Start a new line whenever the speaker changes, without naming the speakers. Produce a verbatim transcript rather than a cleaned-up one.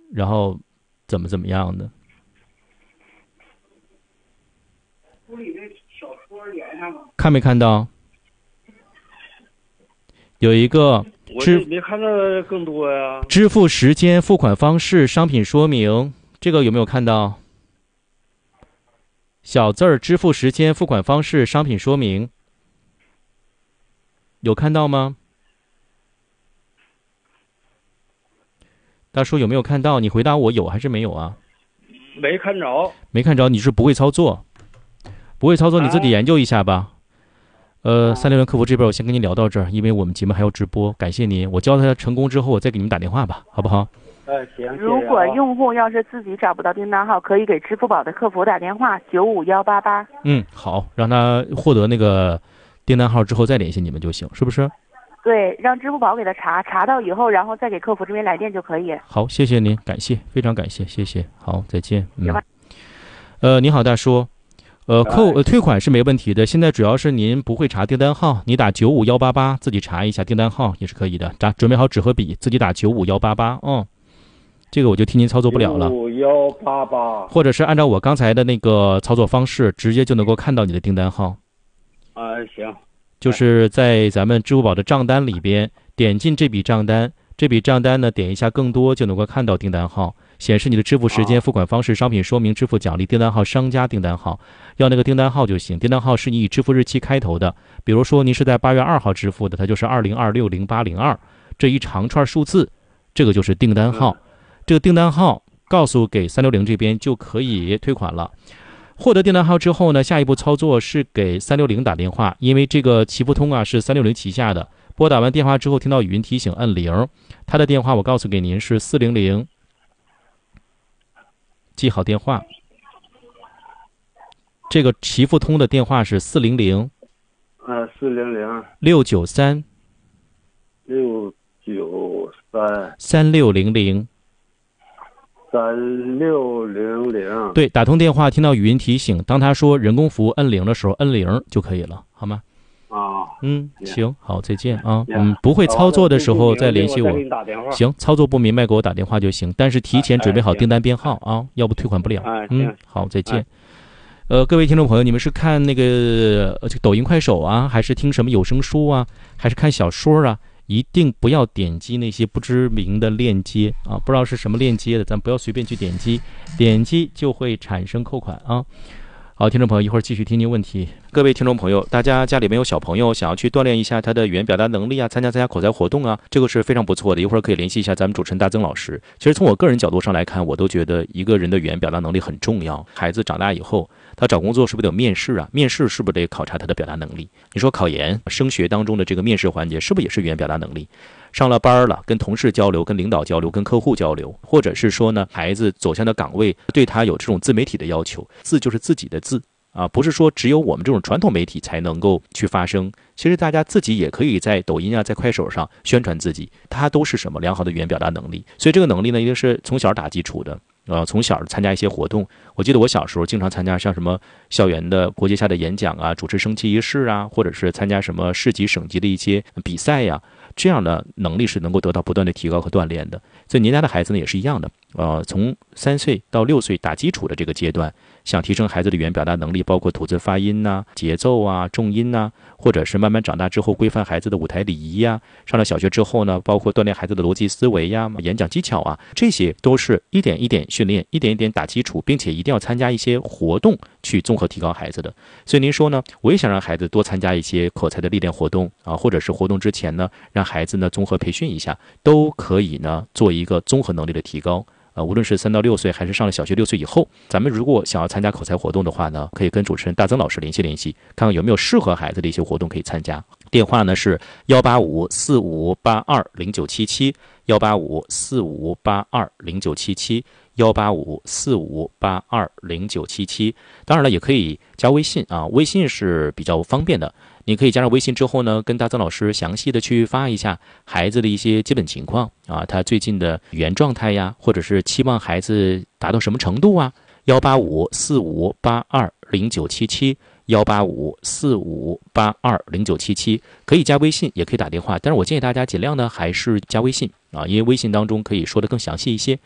然后怎么怎么样的。
书里那小说连上了，
看没看到？有一个
我这没看到更多呀。
支付时间、付款方式、商品说明，这个有没有看到？小字儿，支付时间、付款方式、商品说明，有看到吗？大叔有没有看到？你回答我有还是没有啊？
没看着。
没看着，你是不会操作，不会操作你自己研究一下吧。呃，三六零客服这边我先跟您聊到这儿，因为我们节目还要直播，感谢您。我教他成功之后，我再给你们打电话吧，好不好？
哎，行。
如果用户要是自己找不到订单号，可以给支付宝的客服打电话九五幺八八。
嗯，好，让他获得那个订单号之后再联系你们就行，是不是？
对，让支付宝给他查，查到以后，然后再给客服这边来电就可以。
好，谢谢您，感谢，非常感谢，谢谢。好，再见。嗯。呃，你好，大叔。呃，扣呃退款是没问题的，现在主要是您不会查订单号，你打九五幺八八自己查一下订单号也是可以的。打准备好纸和笔，自己打九五幺八八。嗯，这个我就替您操作不了了。
九五幺八八，
或者是按照我刚才的那个操作方式，直接就能够看到你的订单号。
啊，行。
就是在咱们支付宝的账单里边，点进这笔账单，这笔账单呢，点一下更多就能够看到订单号。显示你的支付时间、付款方式、商品说明、支付奖励、订单号、商家订单号，要那个订单号就行。订单号是你以支付日期开头的，比如说您是在八月二号支付的，它就是二零二六零八零二这一长串数字，这个就是订单号。这个订单号告诉给三六零这边就可以退款了。获得订单号之后呢，下一步操作是给三六零打电话，因为这个祈付通啊是三六零旗下的。拨打完电话之后，听到语音提醒按零，他的电话我告诉给您是四零零。记好电话，这个祈付通的电话是四零零，
呃，四零零
六九三
六九三
三六零零
三六零零。
对，打通电话听到语音提醒，当他说人工服务摁零的时候，摁零就可以了，好吗？
啊，
嗯，行，好，再见啊。嗯，不会操作的时候再联系我。行，操作不明白给我打电话就行，但是提前准备好订单编号啊，要不退款不了。嗯，好，再见。呃，各位听众朋友，你们是看那个呃抖音、快手啊，还是听什么有声书啊，还是看小说啊？一定不要点击那些不知名的链接啊，不知道是什么链接的，咱不要随便去点击，点击就会产生扣款啊。好，听众朋友，一会儿继续听您问题。各位听众朋友，大家家里面有小朋友，想要去锻炼一下他的语言表达能力啊，参加参加口才活动啊，这个是非常不错的。一会儿可以联系一下咱们主持人大曾老师。其实从我个人角度上来看，我都觉得一个人的语言表达能力很重要。孩子长大以后，他找工作是不是得有面试啊？面试是不是得考察他的表达能力？你说考研、升学当中的这个面试环节，是不是也是语言表达能力？上了班了，跟同事交流、跟领导交流、跟客户交流，或者是说呢，孩子走向的岗位对他有这种自媒体的要求，字就是自己的字啊，不是说只有我们这种传统媒体才能够去发声。其实大家自己也可以在抖音啊、在快手上宣传自己，它都是什么良好的语言表达能力。所以这个能力呢，一定是从小打基础的。呃，从小参加一些活动，我记得我小时候经常参加像什么校园的国际下的演讲啊，主持升旗仪式啊，或者是参加什么市级、省级的一些比赛呀、啊，这样的能力是能够得到不断的提高和锻炼的。所以您家的孩子呢也是一样的，呃，从三岁到六岁打基础的这个阶段，想提升孩子的语言表达能力，包括吐字发音呐、啊、节奏啊、重音呐、啊，或者是慢慢长大之后规范孩子的舞台礼仪呀、啊，上了小学之后呢，包括锻炼孩子的逻辑思维呀、演讲技巧啊，这些都是一点一点训练，一点一点打基础，并且一定要参加一些活动去综合提高孩子的。所以您说呢，我也想让孩子多参加一些口才的历练活动啊，或者是活动之前呢，让孩子呢综合培训一下，都可以呢做一个综合能力的提高。呃，无论是三到六岁，还是上了小学六岁以后，咱们如果想要参加口才活动的话呢，可以跟主持人大曾老师联系联系，看看有没有适合孩子的一些活动可以参加。电话呢是幺八五四五八二零九七七，幺八五四五八二零九七七，幺八五四五八二零九七七。当然了，也可以加微信啊，微信是比较方便的。你可以加上微信之后呢，跟大曾老师详细的去发一下孩子的一些基本情况啊，他最近的语言状态呀，或者是期望孩子达到什么程度啊。幺八五四五八二零九七七，幺八五四五八二零九七七，可以加微信，也可以打电话，但是我建议大家尽量呢还是加微信啊，因为微信当中可以说的更详细一些。